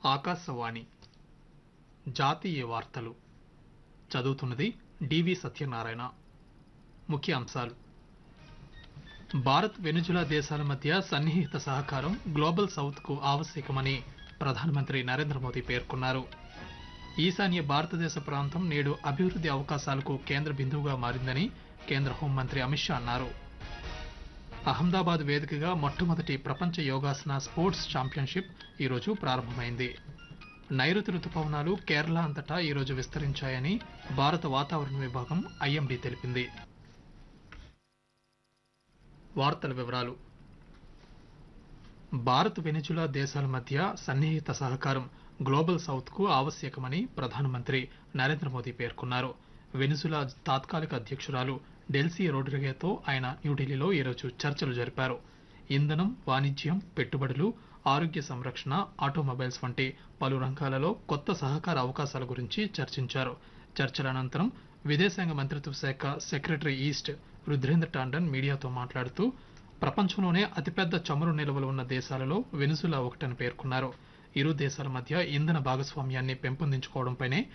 ఆకాశవాణి జాతీయ వార్తలు చదువుతున్నది డివి సత్యనారాయణ. ముఖ్య అంశాలు: భారత్ వెనుజులా దేశాల మధ్య సన్నిహిత సహకారం గ్లోబల్ సౌత్ కు ఆవశ్యకమని ప్రధానమంత్రి నరేంద్ర మోదీ పేర్కొన్నారు. ఈశాన్య భారతదేశ ప్రాంతం నేడు అభివృద్ది అవకాశాలకు కేంద్ర బిందువుగా మారిందని కేంద్ర హోంమంత్రి అమిత్ షా అన్నారు. అహ్మదాబాద్ వేదికగా మొట్టమొదటి ప్రపంచ యోగాసన స్పోర్ట్స్ ఛాంపియన్షిప్ ఈరోజు ప్రారంభమైంది. నైరుతి రుతుపవనాలు కేరళ అంతటా ఈరోజు విస్తరించాయని భారత వాతావరణ విభాగం ఐఎండీ తెలిపింది. వార్తల వివరాలు: భారత్ వెనిజులా దేశాల మధ్య సన్నిహిత సహకారం గ్లోబల్ సౌత్ కు ఆవశ్యకమని ప్రధానమంత్రి నరేంద్ర మోదీ పేర్కొన్నారు. వెనిజులా తాత్కాలిక అధ్యక్షురాలు డెల్సీ రోడ్రిగేతో ఆయన న్యూఢిల్లీలో ఈరోజు చర్చలు జరిపారు. ఇంధనం, వాణిజ్యం, పెట్టుబడులు, ఆరోగ్య సంరక్షణ, ఆటోమొబైల్స్ వంటి పలు రంగాలలో కొత్త సహకార అవకాశాల గురించి చర్చించారు. చర్చల అనంతరం విదేశాంగ మంత్రిత్వ శాఖ సెక్రటరీ ఈస్ట్ రుద్రేంద్ర టాండన్ మీడియాతో మాట్లాడుతూ ప్రపంచంలోనే అతిపెద్ద చమురు నిల్వలు ఉన్న దేశాలలో వెనిజులా ఒకటని పేర్కొన్నారు. ఇరు దేశాల మధ్య ఇంధన భాగస్వామ్యాన్ని పెంపొందించుకోవడంపైనే